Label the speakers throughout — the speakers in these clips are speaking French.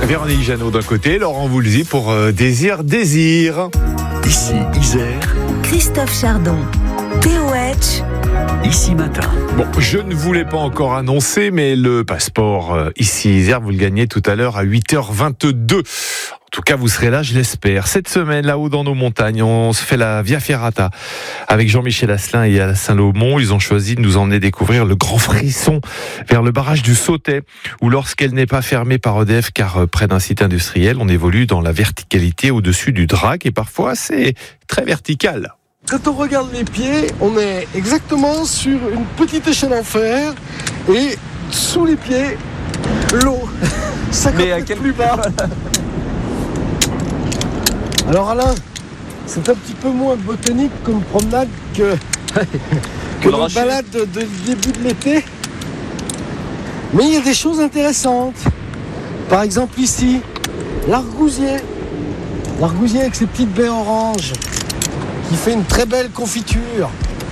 Speaker 1: Véronique Jeannot d'un côté, Laurent Voulzy pour Désir.
Speaker 2: Ici Isère,
Speaker 3: Christophe Chardon, TOH.
Speaker 2: Ici Matin.
Speaker 1: Bon, je ne voulais pas encore annoncer, mais le passeport ici Isère, vous le gagnez tout à l'heure à 8h22. En tout cas, vous serez là, je l'espère. Cette semaine, là-haut dans nos montagnes, on se fait la Via Ferrata avec Jean-Michel Asselin et Alain Salomon. Ils ont choisi de nous emmener découvrir le grand frisson vers le barrage du Sautet, où lorsqu'elle n'est pas fermée par EDF, car près d'un site industriel, on évolue dans la verticalité au-dessus du Drac, et parfois c'est très vertical.
Speaker 4: Quand on regarde les pieds, on est exactement sur une petite échelle en fer et sous les pieds, l'eau. 50 mètres plus bas. Alors Alain, c'est un petit peu moins botanique comme promenade que la balade de début de l'été. Mais il y a des choses intéressantes. Par exemple ici, l'argousier. L'argousier avec ses petites baies oranges, qui fait une très belle confiture.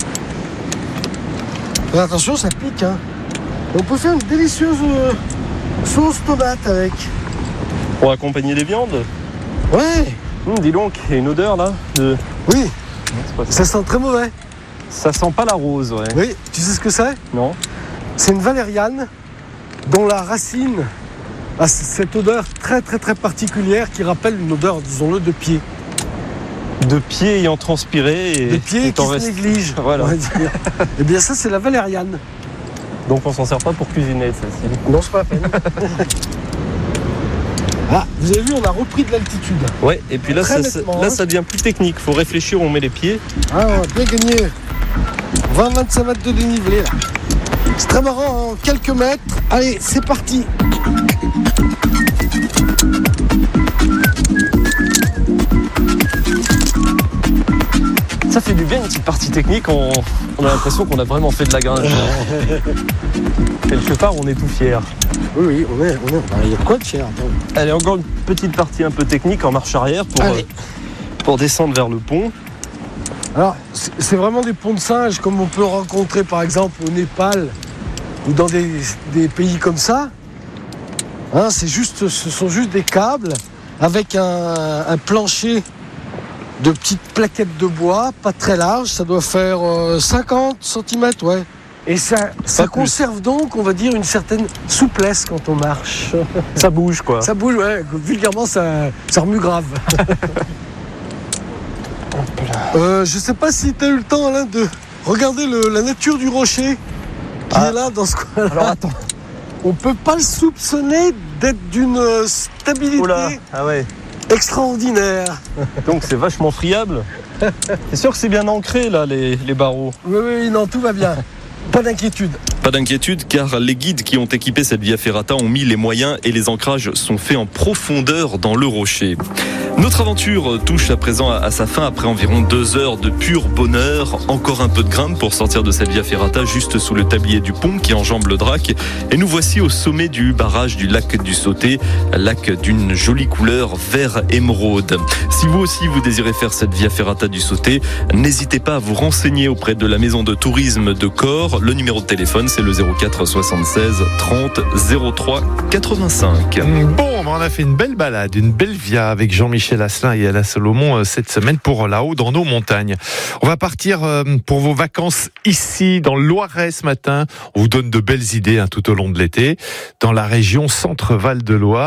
Speaker 4: Mais attention, ça pique, hein. On peut faire une délicieuse sauce tomate avec.
Speaker 5: Pour accompagner les viandes.
Speaker 4: Ouais.
Speaker 5: Dis donc, il y a une odeur là de...
Speaker 4: Oui, ça sent très mauvais.
Speaker 5: Ça sent pas la rose, ouais.
Speaker 4: Oui, tu sais ce que c'est ?
Speaker 5: Non.
Speaker 4: C'est une valériane dont la racine a cette odeur très très très particulière qui rappelle une odeur, disons-le, de pied.
Speaker 5: De pieds ayant transpiré et...
Speaker 4: De pieds qui se négligent,
Speaker 5: voilà.
Speaker 4: on va dire. Eh bien ça, c'est la valériane.
Speaker 5: Donc on s'en sert pas pour cuisiner, celle-ci.
Speaker 4: Non, c'est pas la peine. Ah, vous avez vu, on a repris de l'altitude.
Speaker 5: Ouais, et puis là, ça devient plus technique. Faut réfléchir où on met les pieds.
Speaker 4: Ah, on a bien gagné 20-25 mètres de dénivelé, là. C'est très marrant, en quelques mètres. Allez, c'est parti.
Speaker 5: Ça fait du bien, une petite partie technique. On a l'impression qu'on a vraiment fait de la gringe. Quelque part, on est tout fiers.
Speaker 4: Oui, on est. Il y a quoi de cher?
Speaker 5: Allez, encore une petite partie un peu technique en marche arrière pour descendre vers le pont.
Speaker 4: Alors, c'est vraiment des ponts de singes comme on peut rencontrer par exemple au Népal ou dans des pays comme ça. Hein, ce sont juste des câbles avec un plancher de petites plaquettes de bois, pas très large, ça doit faire 50 cm, ouais. Et ça conserve donc, on va dire, une certaine souplesse quand on marche.
Speaker 5: Ça bouge, quoi.
Speaker 4: Ça bouge, ouais. Vulgairement, ça remue grave. Je sais pas si tu as eu le temps, Alain, de regarder la nature du rocher qui est là dans ce coin-là. Alors attends, on peut pas le soupçonner d'être d'une stabilité extraordinaire.
Speaker 5: Donc c'est vachement friable. C'est sûr que c'est bien ancré là, les barreaux.
Speaker 4: Oui, non, tout va bien. Pas d'inquiétude.
Speaker 6: Pas d'inquiétude car les guides qui ont équipé cette Via Ferrata ont mis les moyens et les ancrages sont faits en profondeur dans le rocher. Notre aventure touche à présent à sa fin après environ 2 heures de pur bonheur. Encore un peu de grimpe pour sortir de cette Via Ferrata juste sous le tablier du pont qui enjambe le Drac. Et nous voici au sommet du barrage du lac du Sautet, lac d'une jolie couleur vert émeraude. Si vous aussi vous désirez faire cette Via Ferrata du Sautet, n'hésitez pas à vous renseigner auprès de la maison de tourisme de Corps. Le numéro de téléphone c'est le 04 76 30 03 85.
Speaker 1: Bon, on a fait une belle balade, une belle via avec Jean-Michel Asselin et Alain Salomon cette semaine pour là-haut dans nos montagnes. On va partir pour vos vacances ici dans le Loiret ce matin. On vous donne de belles idées tout au long de l'été dans la région Centre-Val de Loire.